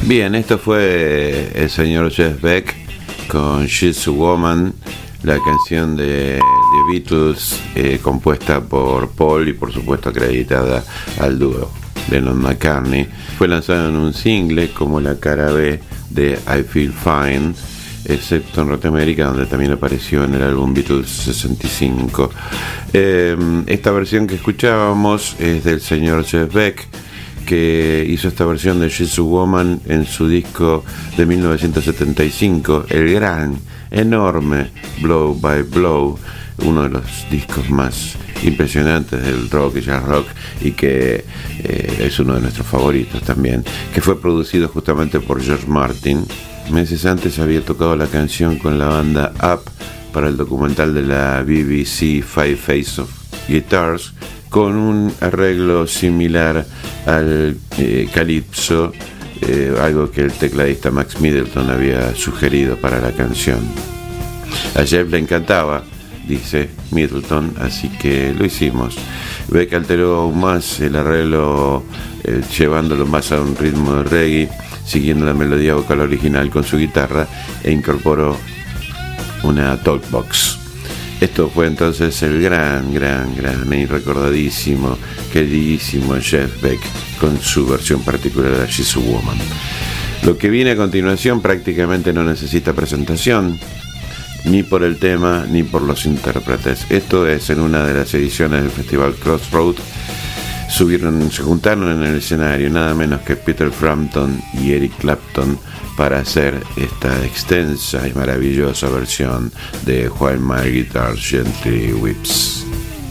Bien, esto fue el señor Jeff Beck con She's a Woman, la canción de The Beatles, compuesta por Paul y por supuesto acreditada al dúo Lennon-McCartney. Fue lanzado en un single como la cara B de I Feel Fine, excepto en Norteamérica, donde también apareció en el álbum Beatles 65. Esta versión que escuchábamos es del señor Jeff Beck, que hizo esta versión de She's a Woman en su disco de 1975, el gran, enorme Blow by Blow, uno de los discos más impresionantes del rock y jazz rock, y que es uno de nuestros favoritos también, que fue producido justamente por George Martin. Meses antes había tocado la canción con la banda Up para el documental de la BBC Five Faces of Guitars, con un arreglo similar al Calypso, algo que el tecladista Max Middleton había sugerido para la canción. A Jeff le encantaba, dice Middleton, así que lo hicimos. Beck alteró aún más el arreglo, llevándolo más a un ritmo de reggae, siguiendo la melodía vocal original con su guitarra, e incorporó una talkbox. Esto fue entonces el gran y recordadísimo, queridísimo Jeff Beck con su versión particular de She's a Woman. Lo que viene a continuación prácticamente no necesita presentación, ni por el tema ni por los intérpretes. Esto es en una de las ediciones del festival Crossroad. Se juntaron en el escenario nada menos que Peter Frampton y Eric Clapton para hacer esta extensa y maravillosa versión de While My Guitar Gently Weeps.